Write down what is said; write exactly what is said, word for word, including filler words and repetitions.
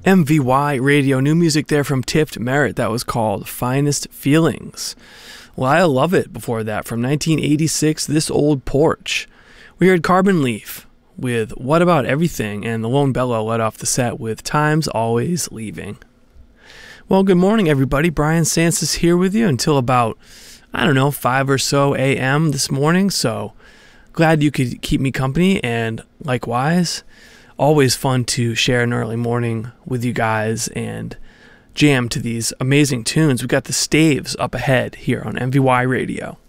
M V Y Radio, new music there from Tipped Merit. That was called Finest Feelings. Well, I love it before that. From nineteen eighty-six, This Old Porch. We heard Carbon Leaf with What About Everything, and the Lone Bellow led off the set with Time's Always Leaving. Well, good morning, everybody. Brian Sansis here with you until about, I don't know, five or so a m this morning, so glad you could keep me company, and likewise, always fun to share an early morning with you guys and jam to these amazing tunes. We've got the Staves up ahead here on M V Y Radio.